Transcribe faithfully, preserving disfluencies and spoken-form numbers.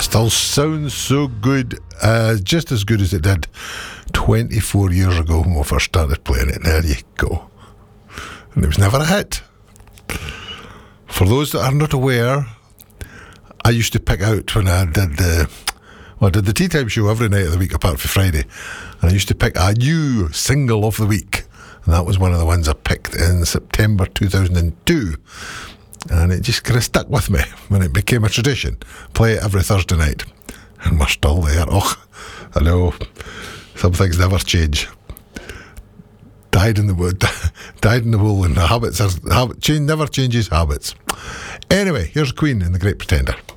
still sounds so good, uh, just as good as it did twenty-four years ago when we first started playing it. There you go. And it was never a hit. For those that are not aware, I used to pick out when I did the well, I did the Tea Time show every night of the week apart from Friday, and I used to pick a new single of the week, and that was one of the ones I picked in September two thousand two, and it just kind of stuck with me when it became a tradition. Play it every Thursday night, and we're still there. Oh, I know, some things never change. Died in the wood, died in the wool, and the habits are habit change never changes habits. Anyway, here's Queen in The Great Pretender.